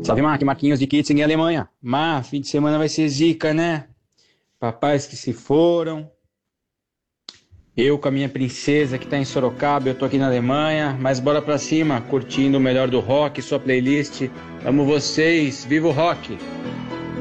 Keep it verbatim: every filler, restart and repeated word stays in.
Salve, Mark, Marquinhos de Kitzingen, Alemanha. Mar, fim de semana vai ser zica, né? Papais que se foram. Eu com a minha princesa que tá em Sorocaba, eu tô aqui na Alemanha. Mas bora pra cima, curtindo o melhor do rock, sua playlist. Amo vocês, viva o rock!